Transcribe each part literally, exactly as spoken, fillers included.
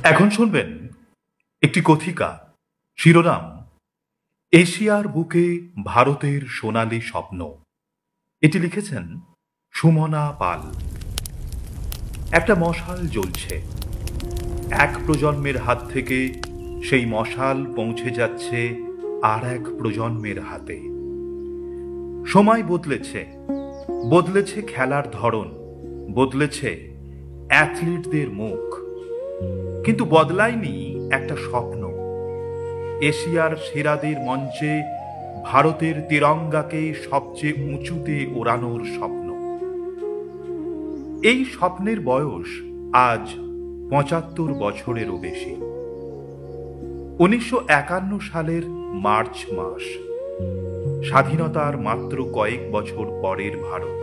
এখন শুনবেন একটি কথিকা, শিরোনাম এশিয়ার বুকে ভারতের সোনালী স্বপ্ন। এটি লিখেছেন সুমনা পাল। একটা মশাল জ্বলছে, এক প্রজন্মের হাত থেকে সেই মশাল পৌঁছে যাচ্ছে আর এক প্রজন্মের হাতে। সময় বদলেছে, বদলেছে খেলার ধরন, বদলেছে অ্যাথলিটদের মুখ, কিন্তু বদলায়নি একটা স্বপ্ন, এশিয়ার সেরাদের মঞ্চে ভারতের তিরঙ্গাকে সবচেয়ে উঁচুতে ওড়ানোর স্বপ্ন। এই স্বপ্নের বয়স আজ পঁচাত্তর বছরেরও বেশি। উনিশশো একান্ন সালের মার্চ মাস, স্বাধীনতার মাত্র কয়েক বছর পরের ভারত।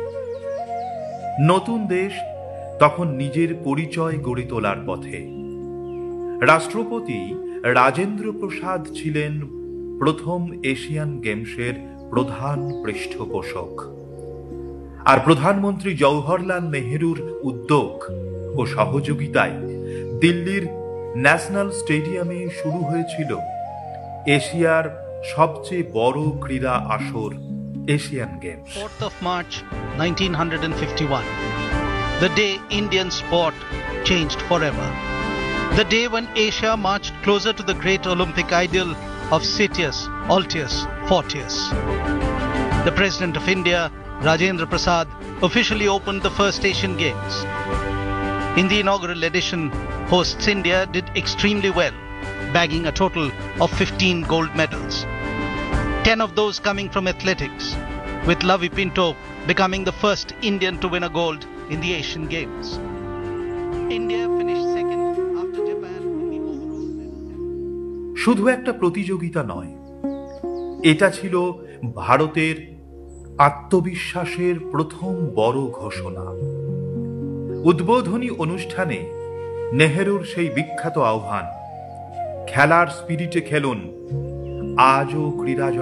নতুন দেশ তখন নিজের পরিচয় গড়ে তোলার পথে। রাষ্ট্রপতি রাজেন্দ্র প্রসাদ ছিলেন প্রথম এশিয়ান গেমসের প্রধান পৃষ্ঠপোষক, আর প্রধানমন্ত্রী জওহরলাল নেহেরুর উদ্যোগ ও সহযোগিতায় দিল্লির ন্যাশনাল স্টেডিয়ামে শুরু হয়েছিল এশিয়ার সবচেয়ে বড় ক্রীড়া আসর, Asian games. fourth of March nineteen fifty-one, the day Indian sport changed forever. The day when Asia marched closer to the great Olympic ideal of Citius, Altius, Fortius. The President of India, Rajendra Prasad, officially opened the first Asian Games. In the inaugural edition, hosts India did extremely well, bagging a total of fifteen gold medals. ten of those coming from athletics, with Lavi Pinto becoming the first Indian to win a gold in the Asian Games. India finished second after Japan in the overall medal. শুধু একটা প্রতিযোগিতা নয়, এটা ছিল ভারতের আত্মবিশ্বাসের প্রথম বড় ঘোষণা। উদ্বোধনী অনুষ্ঠানে নেহেরুর সেই বিখ্যাত আহ্বান, খেলার স্পিরিটে খেলুন, আজও ক্রীড়া